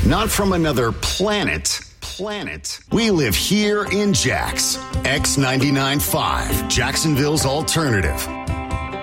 not from another planet. We live here in Jax. X99.5, Jacksonville's alternative.